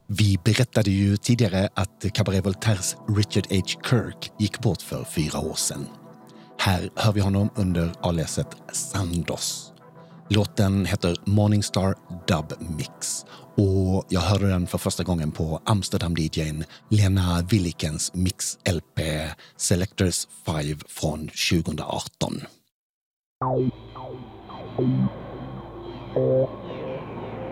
Vi berättade ju tidigare att Cabaret Voltaires Richard H. Kirk gick bort för 4 år sedan. Här hör vi honom under aliaset Sandos. Låten heter Morningstar Dub Mix och jag hörde den för första gången på Amsterdam-DJn Lena Willikens mix-LP Selectors 5 från 2018.